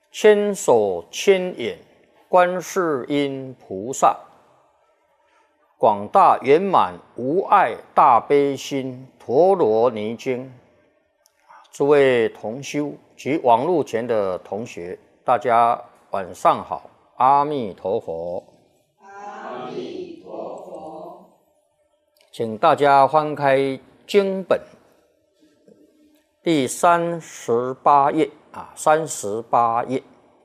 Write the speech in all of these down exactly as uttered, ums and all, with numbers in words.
千手千眼观世音菩萨，广大圆满无碍大悲心陀罗尼经。诸位同修及网络前的同学，大家晚上好，阿弥陀佛。 阿弥陀佛。 请大家翻开经本第三十八页啊，三十八页。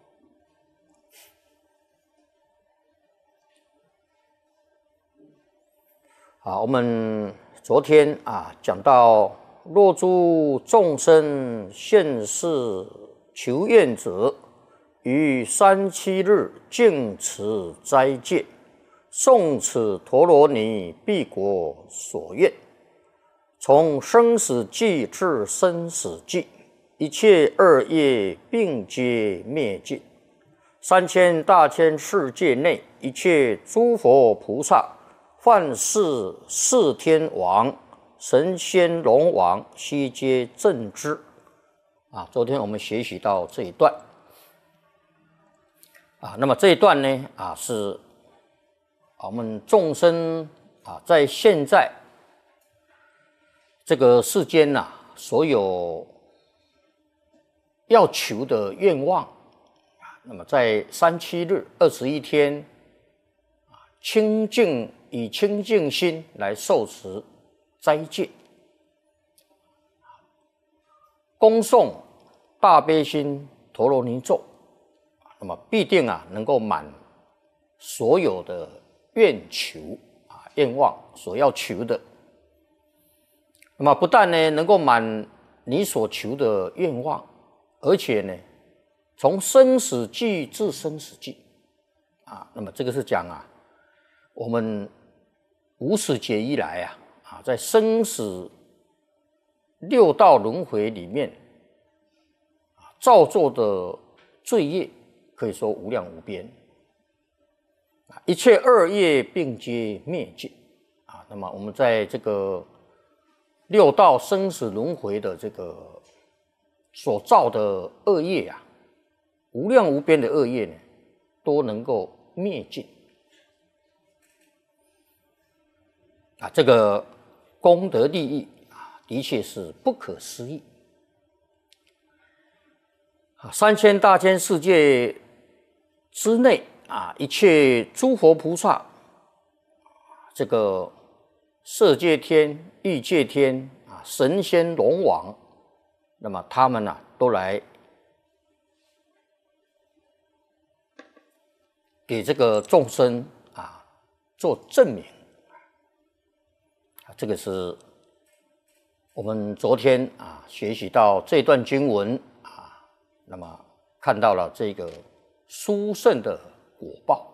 好，我们昨天啊讲到，若诸众生现世求愿者，于三七日敬持斋戒，诵此陀罗尼必果所愿。从生死际至生死际，一切恶业并皆灭尽。三千大千世界内，一切诸佛菩萨、梵世四天王、神仙龙王，悉皆正知。啊，昨天我们学习到这一段。啊，那么这一段呢，啊是我们众生啊，在现在这个世间呐、啊，所有要求的愿望啊，那么在三七日二十一天啊，清净以清净心来受持斋戒，恭诵大悲心陀罗尼咒，那么必定啊能够满所有的愿求啊愿望所要求的。那么不但呢能够满你所求的愿望，而且呢从生死际至生死际啊，那么这个是讲啊我们无始劫以来啊啊在生死六道轮回里面啊造作的罪业可以说无量无边，一切恶业并皆灭尽啊。那么我们在这个六道生死轮回的这个所造的恶业啊，无量无边的恶业呢，都能够灭尽啊。这个功德利益啊，的确是不可思议啊！三千大千世界之内啊，一切诸佛菩萨，这个色界天、欲界天啊，神仙龙王，那么他们呢、啊，都来给这个众生啊做证明。这个是我们昨天啊学习到这段经文啊，那么看到了这个殊胜的果报。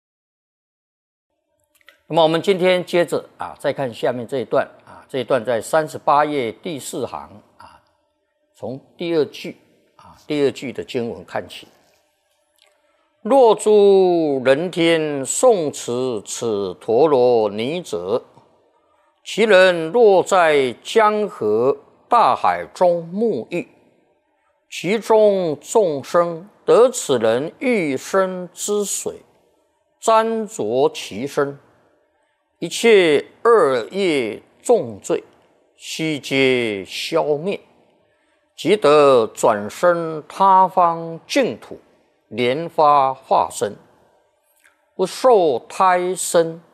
那么我们今天接着啊，再看下面这一段啊，这一段在三十八页第四行啊，从第二句啊，第二句的经文看起。若诸人天诵持此陀罗尼者，其人若在江河大海中沐浴，其中众生得此人浴身之水，沾着其身，一切恶业重罪悉皆消灭，即得转生他方净土，莲花化身，不受胎生，